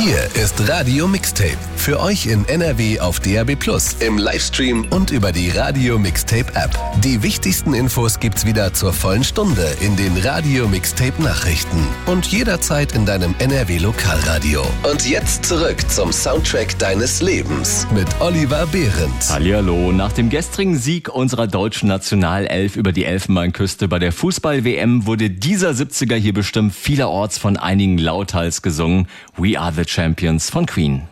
Hier ist Radio Mixtape. Für euch in NRW auf DAB+, im Livestream und über die Radio Mixtape App. Die wichtigsten Infos gibt's wieder zur vollen Stunde in den Radio Mixtape Nachrichten und jederzeit in deinem NRW Lokalradio. Und jetzt zurück zum Soundtrack deines Lebens mit Oliver Behrendt. Hallihallo, nach dem gestrigen Sieg unserer deutschen Nationalelf über die Elfenbeinküste bei der Fußball-WM wurde dieser 70er hier bestimmt vielerorts von einigen lauthals gesungen. We Are the Champions von Queen.